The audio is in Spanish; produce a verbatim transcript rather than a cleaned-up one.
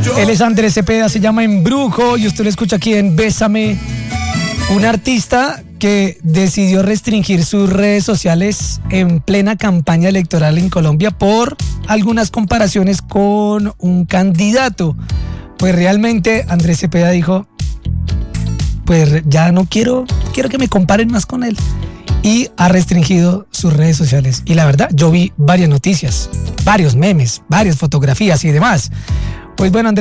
Él es Andrés Cepeda, se llama Embrujo y usted lo escucha aquí en Bésame. Un artista que decidió restringir sus redes sociales en plena campaña electoral en Colombia por algunas comparaciones con un candidato. Pues realmente Andrés Cepeda dijo, pues ya no quiero, quiero que me comparen más con él. Y ha restringido sus redes sociales. Y la verdad, yo vi varias noticias, varios memes, varias fotografías y demás. Pues bueno, Andrés